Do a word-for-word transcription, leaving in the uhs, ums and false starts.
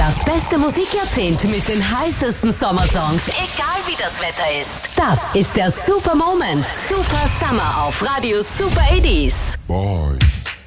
Das beste Musikjahrzehnt mit den heißesten Sommersongs, egal wie das Wetter ist. Das ist der Super Moment. Super Summer auf Radio Super achtzig. Boys.